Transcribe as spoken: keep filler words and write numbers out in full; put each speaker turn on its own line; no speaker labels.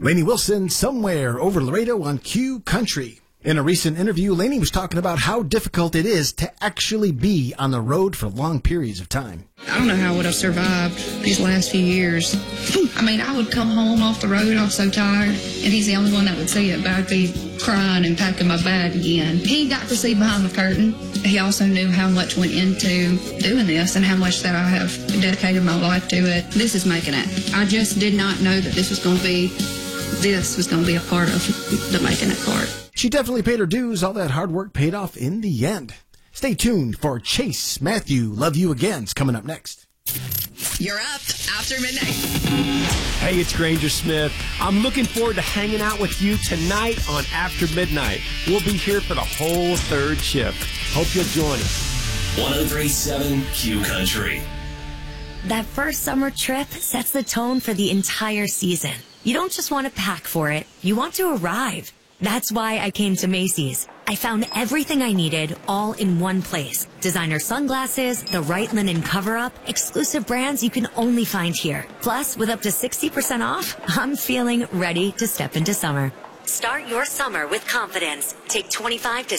Lainey Wilson, Somewhere Over Laredo on Q Country. In a recent interview, Lainey was talking about how difficult it is to actually be on the road for long periods of time.
I don't know how I would have survived these last few years. I mean, I would come home off the road, I was so tired, and he's the only one that would see it, but I'd be crying and packing my bag again. He got to see behind the curtain. He also knew how much went into doing this and how much that I have dedicated my life to it. This is making it. I just did not know that this was going to be, this was going to be a part of the making it part.
She definitely paid her dues. All that hard work paid off in the end. Stay tuned for Chase Matthew, Love You Again's coming up next.
You're up after midnight.
Hey, it's Granger Smith. I'm looking forward to hanging out with you tonight on After Midnight. We'll be here for the whole third shift. Hope you'll join us.
one oh three point seven Q Country.
That first summer trip sets the tone for the entire season. You don't just want to pack for it. You want to arrive. That's why I came to Macy's. I found everything I needed all in one place. Designer sunglasses, the right linen cover-up, exclusive brands you can only find here. Plus, with up to sixty percent off, I'm feeling ready to step into summer. Start your summer with confidence. Take twenty-five to